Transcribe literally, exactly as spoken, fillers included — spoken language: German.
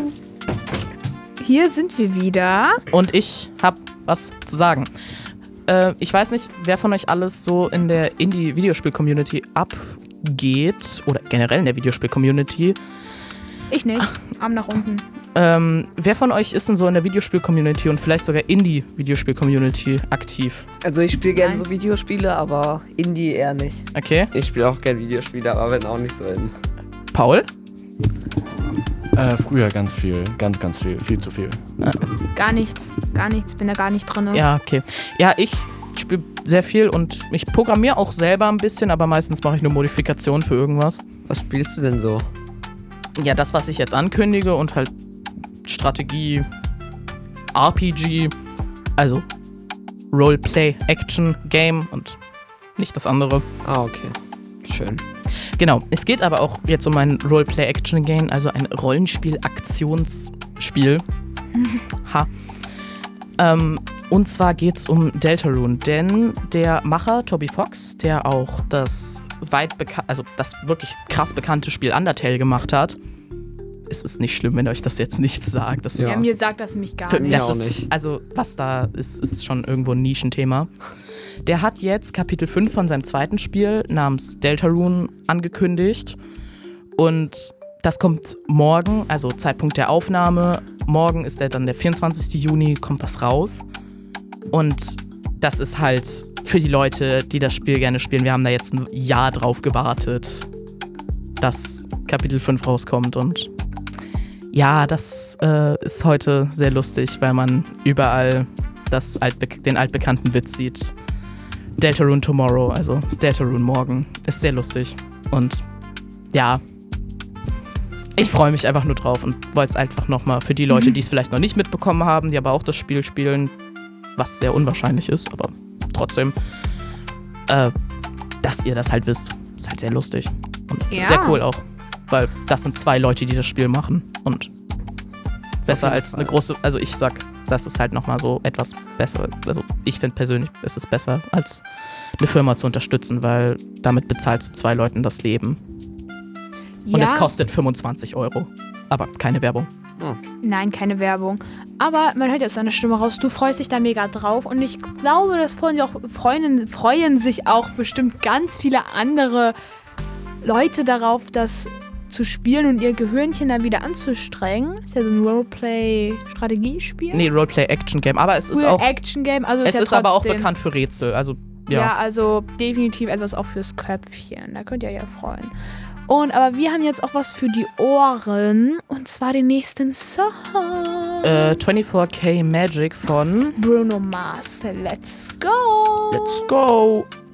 Hier sind wir wieder. Und ich hab was zu sagen. Äh, ich weiß nicht, wer von euch alles so in der Indie-Videospiel-Community abgeht. Oder generell in der Videospiel-Community. Ich nicht. Arm nach unten. Ähm, wer von euch ist denn so in der Videospiel-Community und vielleicht sogar Indie-Videospiel-Community aktiv? Also ich spiele gerne Nein. so Videospiele, aber Indie eher nicht. Okay. Ich spiele auch gerne Videospiele, aber bin auch nicht so in. Paul? Äh, früher ganz viel, ganz, ganz viel, viel zu viel. Gar nichts. Gar nichts. Bin da gar nicht drin. Ja, okay. Ja, ich spiele sehr viel und ich programmiere auch selber ein bisschen, aber meistens mache ich nur Modifikationen für irgendwas. Was spielst du denn so? Ja, das, was ich jetzt ankündige und halt Strategie, R P G, also Roleplay, Action, Game und nicht das andere. Ah, okay. Schön. Genau, es geht aber auch jetzt um ein Roleplay-Action-Game, also ein Rollenspiel-Aktionsspiel. ha. Ähm, und zwar geht's um Deltarune, denn der Macher Toby Fox, der auch das weit beka- also das wirklich krass bekannte Spiel Undertale gemacht hat. Es ist nicht schlimm, wenn euch das jetzt nichts sagt. Das Ja, ist, mir sagt das nämlich gar für, nicht. das auch ist, nicht. Also was da ist, ist schon irgendwo ein Nischenthema. Der hat jetzt Kapitel fünf von seinem zweiten Spiel namens Deltarune angekündigt. Und das kommt morgen, also Zeitpunkt der Aufnahme. Morgen ist der dann der vierundzwanzigsten Juni, kommt das raus. Und das ist halt für die Leute, die das Spiel gerne spielen. Wir haben da jetzt ein Jahr drauf gewartet, dass Kapitel fünf rauskommt. Und ja, das äh, ist heute sehr lustig, weil man überall das altbe- den altbekannten Witz sieht. Deltarune Tomorrow, also Deltarune morgen. Ist sehr lustig. Und ja, ich freue mich einfach nur drauf und wollte es einfach nochmal für die Leute, die es vielleicht noch nicht mitbekommen haben, die aber auch das Spiel spielen, was sehr unwahrscheinlich ist, aber trotzdem, äh, dass ihr das halt wisst. Ist halt sehr lustig und Ja. sehr cool auch, weil das sind zwei Leute, die das Spiel machen und besser jeden als eine Fall. große, also ich sag, das ist halt nochmal so etwas besser, also ich finde persönlich, es ist besser, als eine Firma zu unterstützen, weil damit bezahlst du zwei Leuten das Leben. Und Ja. es kostet fünfundzwanzig Euro. Aber keine Werbung. Nein, keine Werbung. Aber man hört ja aus deiner Stimme raus, du freust dich da mega drauf. Und ich glaube, das freuen sich auch, freuen, freuen sich auch bestimmt ganz viele andere Leute darauf, das zu spielen und ihr Gehirnchen dann wieder anzustrengen. Ist ja so ein Roleplay-Strategiespiel. Nee, Roleplay-Action-Game. Aber es ist Cool, auch, Action-Game. Also es ja ist aber auch trotzdem- bekannt für Rätsel. Also, Ja. ja. also definitiv etwas auch fürs Köpfchen. Da könnt ihr ja freuen. Und aber wir haben jetzt auch was für die Ohren. Und zwar den nächsten Song. Äh, vierundzwanzig K Magic von Bruno Mars. Let's go. Let's Go.